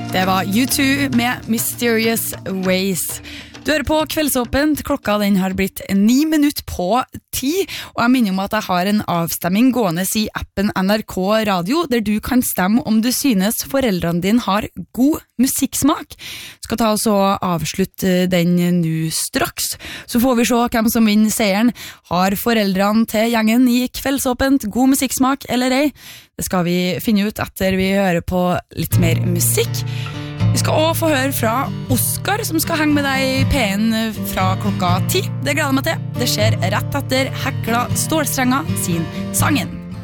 Det var U2 med Mysterious Ways. Du hører på Kveldsåpent, klokka den har blitt 9 minutter på 10, og jeg minner om at jeg har en avstemming gående i appen NRK Radio, der du kan stemme om du synes foreldrene dine har god musikksmak. Skal ta oss og avslutte den nå straks, så får vi se hvem som vinner seieren. Har foreldrene til gjengen i Kveldsåpent god musikksmak eller ei? Det skal vi finne ut etter vi hører på litt mer musikk. Vi skal også få høre fra Oskar, som skal henge med deg i P1 fra klokka 10. Det gleder jeg meg til. Det skjer rett etter Hekla Stålstrenger sin Sangen.